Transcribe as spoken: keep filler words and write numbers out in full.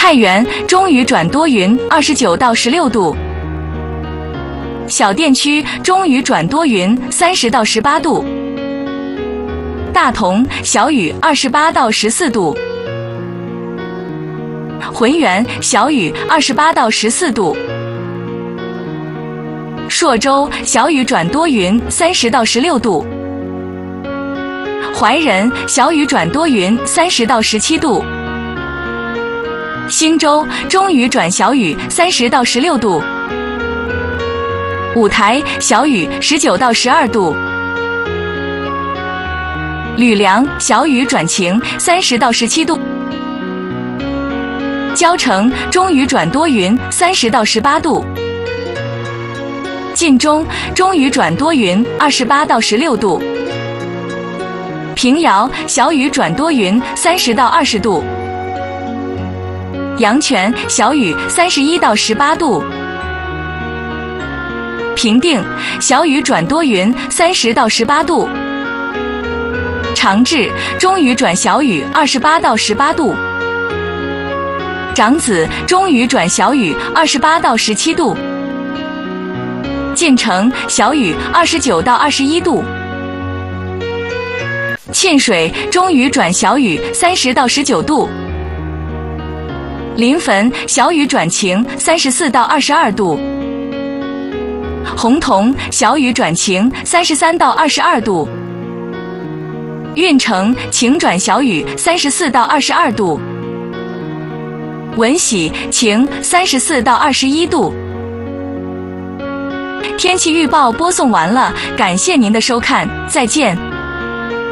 太原中雨转多云，二十九到十六度。小店区中雨转多云，三十到十八度。大同小雨，二十八到十四度。浑源小雨，二十八到十四度。朔州小雨转多云，三十到十六度。怀仁小雨转多云，三十到十七度。忻州中雨转小雨，三十到十六度。五台小雨，十九到十二度。吕梁小雨转晴，三十到十七度。交城中雨转多云，三十到十八度。晋中中雨转多云，二十八到十六度。平遥小雨转多云，三十到二十度。阳泉小雨，三十一到十八度。平定小雨转多云，三十到十八度。长治中雨转小雨，二十八到十八度。长子中雨转小雨，二十八到十七度。晋城小雨，二十九到二十一度。沁水中雨转小雨，三十到十九度。临汾小雨转晴，三十四到二十二度。洪洞小雨转晴，三十三到二十二度。运城晴转小雨，三十四到二十二度。闻喜晴，三十四到二十一度。天气预报播送完了，感谢您的收看，再见。